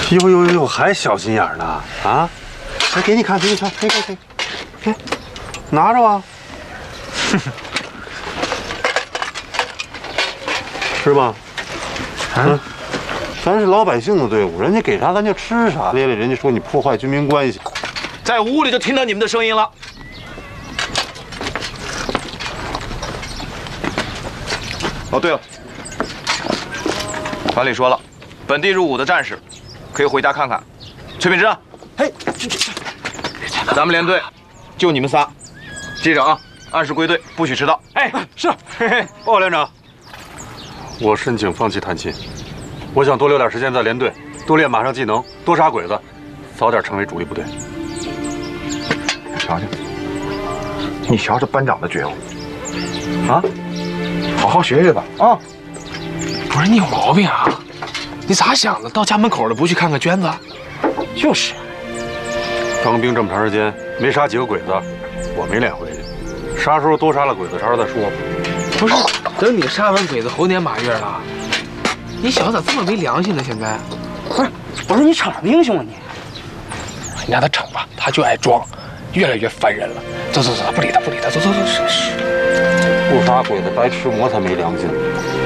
呦，还小心眼呢啊！来，给你看，给，拿着吧。是吧？咱是老百姓的队伍，人家给啥咱就吃啥。别了，人家说你破坏军民关系， 在屋里就听到你们的声音了。哦，对了，团里说了，本地入伍的战士可以回家看看。崔秉之， 嘿， 咱们连队就你们仨，记着啊，按时归队，不许迟到。 哎，是。 报告连长，我申请放弃探亲，我想多留点时间在连队，多练马上技能，多杀鬼子，早点成为主力部队。 你瞧这班长的觉悟啊！好好学学吧啊！ 不是你有毛病啊！你咋想的？到家门口了不去看看娟子？ 就是。 当兵这么长时间，没杀几个鬼子，我没脸回去。啥时候多杀了鬼子，啥时候再说吧。 不是，等你杀完鬼子猴年马月了，你小子咋这么没良心呢？现在不是你逞什么英雄啊你？ 你让他逞吧，他就爱装，越来越烦人了。走，不理他，走，是。 不杀鬼子白吃馍才没良心。